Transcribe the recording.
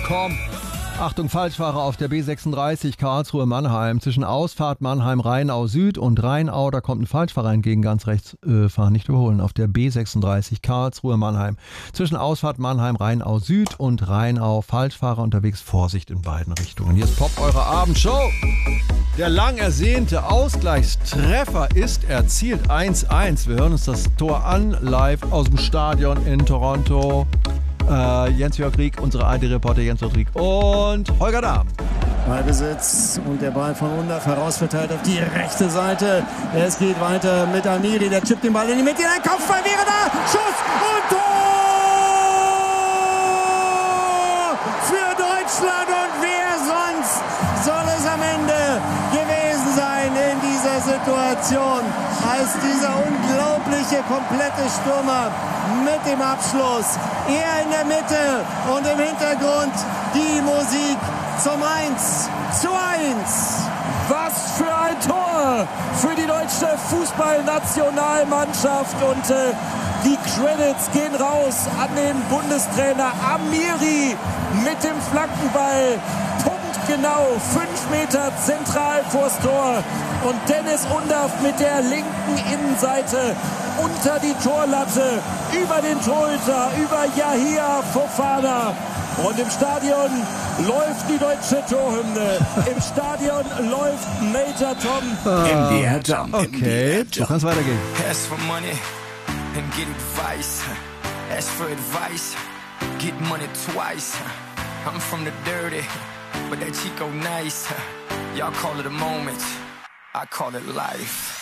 komm. Achtung, Falschfahrer auf der B36 Karlsruhe-Mannheim. Zwischen Ausfahrt Mannheim-Rheinau Süd und Rheinau, da kommt ein Falschfahrer entgegen, ganz rechts fahren, nicht überholen. Auf der B36 Karlsruhe-Mannheim. Zwischen Ausfahrt Mannheim-Rheinau Süd und Rheinau, Falschfahrer unterwegs, Vorsicht in beiden Richtungen. Hier ist Pop, eure Abendshow. Der lang ersehnte Ausgleichstreffer ist erzielt, 1-1. Wir hören uns das Tor an, live aus dem Stadion in Toronto. Jens-Jörg Rieck, unsere ARD-Reporter Jens-Jörg Rieck und Holger Dahm. Ballbesitz und der Ball von Undav herausverteilt auf die rechte Seite. Es geht weiter mit Amiri, der chippt den Ball in die Mitte, der Kopfball wäre da, Schuss und Tor für Deutschland, und wer sonst soll es am Ende gewesen sein in dieser Situation als dieser unglaubliche komplette Stürmer mit dem Abschluss. Er in der Mitte und im Hintergrund die Musik zum 1:1. Was für ein Tor für die deutsche Fußballnationalmannschaft, und die Credits gehen raus an den Bundestrainer Amiri mit dem Flankenball. Punktgenau 5 Meter zentral vors Tor, und Dennis Undav mit der linken Innenseite unter die Torlatte, über den Torhüter, über Yahia Fofana. Und im Stadion läuft die deutsche Torhymne. Im Stadion läuft Major Tom. MDR Jump. Okay, so kann es weitergehen. Ask for money and get advice. Ask for advice, get money twice. I'm from the dirty, but that Chico nice. Y'all call it a moment, I call it life.